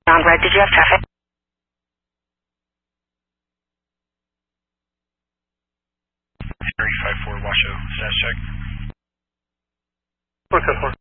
On red, did you have traffic? Area 54, Washoe, status check. 4 code 4.